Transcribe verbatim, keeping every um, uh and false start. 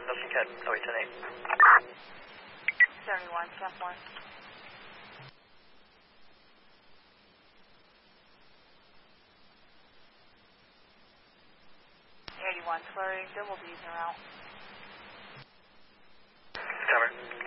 Nelson Cat, oh eight ten eight. seventy-one, sophomore. eighty-one, slurry, double B's en route. Cover.